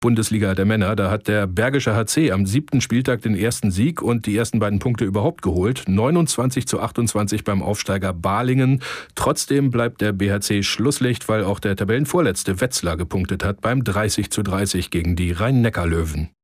Bundesliga der Männer. Da hat der Bergische HC am 7. Spieltag den ersten Sieg und die ersten beiden Punkte überhaupt geholt. 29:28 beim Aufsteiger Balingen. Trotzdem bleibt der BHC Schlusslicht, weil auch der Tabellenvorletzte Wetzlar gepunktet hat beim 30:30 gegen die Rhein-Neckar-Löwen.